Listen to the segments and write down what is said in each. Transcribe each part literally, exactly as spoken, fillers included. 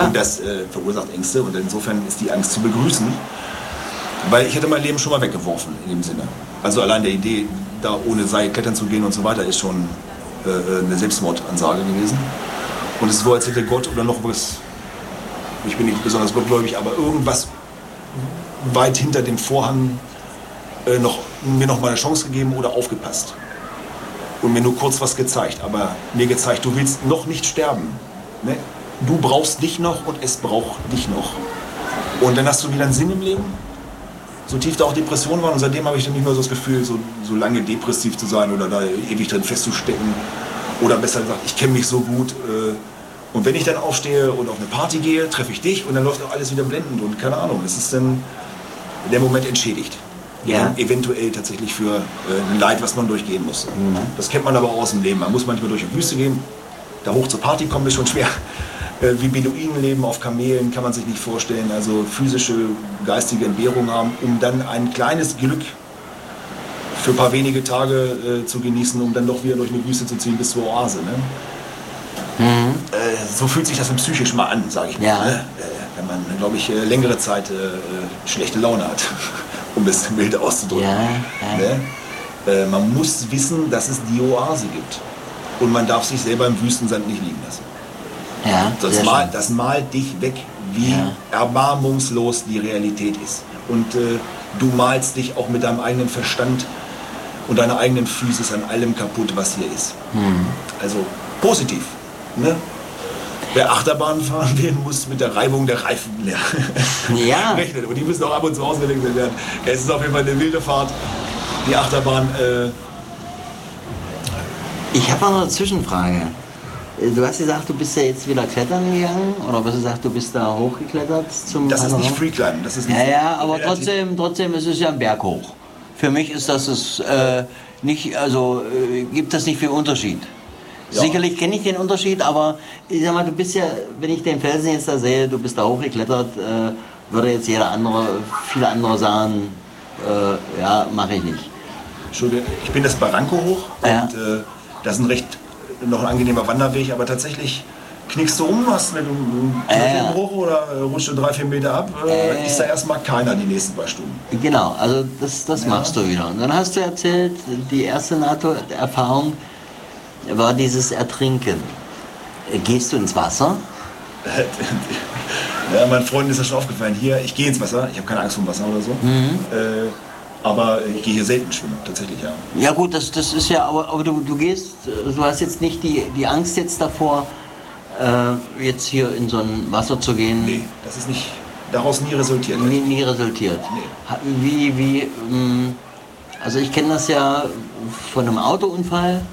Und das äh, verursacht Ängste und insofern ist die Angst zu begrüßen. Weil ich hätte mein Leben schon mal weggeworfen in dem Sinne. Also allein der Idee, da ohne Seil klettern zu gehen und so weiter, ist schon äh, eine Selbstmordansage gewesen. Und es ist so, als hätte Gott oder noch was, ich bin nicht besonders gottgläubig, aber irgendwas weit hinter dem Vorhang äh, noch, mir noch mal eine Chance gegeben oder aufgepasst. Und mir nur kurz was gezeigt, aber mir gezeigt, du willst noch nicht sterben. Ne? Du brauchst dich noch und es braucht dich noch. Und dann hast du wieder einen Sinn im Leben. So tief da auch Depressionen waren und seitdem habe ich dann nicht mehr so das Gefühl, so, so lange depressiv zu sein oder da ewig drin festzustecken. Oder besser gesagt, ich kenne mich so gut. Äh, und wenn ich dann aufstehe und auf eine Party gehe, treffe ich dich und dann läuft auch alles wieder blendend und keine Ahnung. Es ist dann der Moment entschädigt. Ja. Eventuell tatsächlich für äh, ein Leid, was man durchgehen muss. Mhm. Das kennt man aber auch aus dem Leben. Man muss manchmal durch die Wüste gehen. Da hoch zur Party kommen ist schon schwer. Äh, wie Beduinen leben auf Kamelen, kann man sich nicht vorstellen. Also physische, geistige Entbehrung haben, um dann ein kleines Glück für ein paar wenige Tage äh, zu genießen, um dann doch wieder durch eine Wüste zu ziehen bis zur Oase. Ne? Mhm. Äh, so fühlt sich das dann psychisch mal an, sage ich mal. Ja. Ne? Äh, wenn man, glaube ich, äh, längere Zeit äh, schlechte Laune hat, um es mild auszudrücken. Ja, ja. Ne? Äh, man muss wissen, dass es die Oase gibt. Und man darf sich selber im Wüstensand nicht liegen lassen. Ja, das, mal, das malt dich weg, wie ja. erbarmungslos die Realität ist. Und äh, du malst dich auch mit deinem eigenen Verstand und deiner eigenen Physis an allem kaputt, was hier ist. Hm. Also positiv. Ne? Wer Achterbahn fahren will, muss mit der Reibung der Reifen ja. rechnen. Und die müssen auch ab und zu ausgewechselt werden. Es ist auf jeden Fall eine wilde Fahrt. Die Achterbahn. Äh ich habe noch eine Zwischenfrage. Du hast gesagt, du bist ja jetzt wieder klettern gegangen, oder hast du gesagt, du bist da hochgeklettert zum Das ist nicht Freeclimben, das ist nicht Ja, ja, aber trotzdem, trotzdem ist es ja ein Berg hoch. Für mich ist das es, äh, nicht, also äh, gibt das nicht viel Unterschied. Ja. Sicherlich kenne ich den Unterschied, aber ich sag mal, du bist ja, wenn ich den Felsen jetzt da sehe, du bist da hochgeklettert, äh, würde jetzt jeder andere, viele andere sagen, äh, ja, mache ich nicht. Entschuldigung, ich bin das Barranco hoch ja. und äh, das ist ein recht noch ein angenehmer Wanderweg, aber tatsächlich knickst du um, hast mit einem Knöchelbruch äh, oder rutschst du drei, vier Meter ab, äh, äh, ist da erstmal keiner die nächsten paar Stunden. Genau, also das, das ja. machst du wieder. Und dann hast du erzählt, die erste NATO-Erfahrung war dieses Ertrinken. Gehst du ins Wasser? Ja, mein Freund ist das schon aufgefallen. Hier, ich gehe ins Wasser, ich habe keine Angst vor dem Wasser oder so. Mhm. Äh, Aber ich gehe hier selten schwimmen, tatsächlich, ja. Ja gut, das, das ist ja, aber, aber du, du gehst, du hast jetzt nicht die, die Angst jetzt davor, äh, jetzt hier in so ein Wasser zu gehen? Nee, das ist nicht, daraus nie resultiert. Nie, nie resultiert? Nee. Wie, wie, ähm, also ich kenne das ja von einem Autounfall,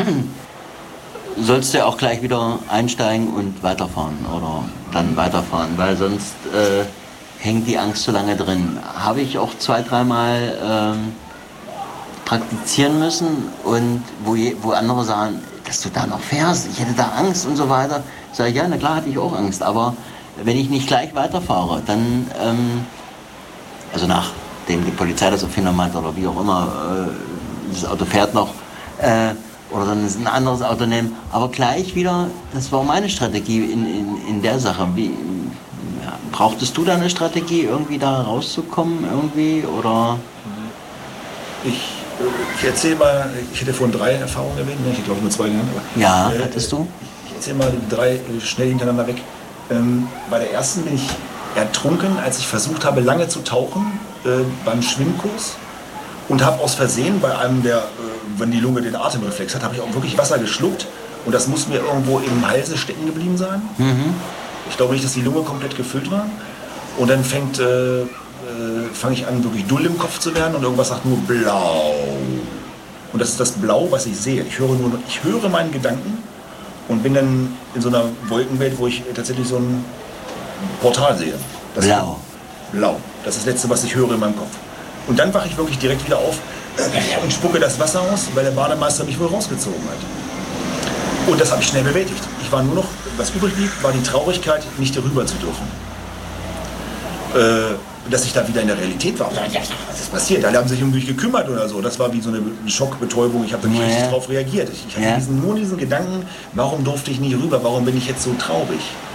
sollst du ja auch gleich wieder einsteigen und weiterfahren oder dann weiterfahren, weil sonst... Äh, hängt die Angst so lange drin. Habe ich auch zwei, dreimal ähm, praktizieren müssen und wo, je, wo andere sagen, dass du da noch fährst, ich hätte da Angst und so weiter. Sag ich, ja, na klar hatte ich auch Angst, aber wenn ich nicht gleich weiterfahre, dann, ähm, also nachdem die Polizei das aufgenommen hat oder wie auch immer, äh, das Auto fährt noch, äh, oder dann ein anderes Auto nehmen, aber gleich wieder, das war meine Strategie in, in, in der Sache. Wie, Ja, brauchtest du da eine Strategie, irgendwie da rauszukommen, irgendwie, oder? Ich, ich erzähle mal, ich hätte vorhin drei Erfahrungen erwähnt, ich glaube nur zwei genannt. Aber, ja, äh, hattest du? Ich erzähle mal die drei schnell hintereinander weg. Ähm, bei der ersten bin ich ertrunken, als ich versucht habe, lange zu tauchen, äh, beim Schwimmkurs. Und habe aus Versehen bei einem, der, äh, wenn die Lunge den Atemreflex hat, habe ich auch wirklich Wasser geschluckt. Und das muss mir irgendwo im Halse stecken geblieben sein. Mhm. Ich glaube nicht, dass die Lunge komplett gefüllt war. Und dann fängt, äh, äh, fange ich an, wirklich dull im Kopf zu werden und irgendwas sagt nur blau. Und das ist das Blau, was ich sehe. Ich höre, nur, ich höre meinen Gedanken und bin dann in so einer Wolkenwelt, wo ich tatsächlich so ein Portal sehe. Das blau. Blau. Das ist das Letzte, was ich höre in meinem Kopf. Und dann wache ich wirklich direkt wieder auf und spucke das Wasser aus, weil der Bademeister mich wohl rausgezogen hat. Und das habe ich schnell bewältigt. Ich war nur noch, was übrig blieb, war die Traurigkeit, nicht rüber zu dürfen. Äh, dass ich da wieder in der Realität war. Was ist passiert? Alle haben sich um mich gekümmert oder so. Das war wie so eine Schockbetäubung. Ich habe da nicht ja. richtig drauf reagiert. Ich hatte ja. diesen, nur diesen Gedanken, warum durfte ich nicht rüber? Warum bin ich jetzt so traurig?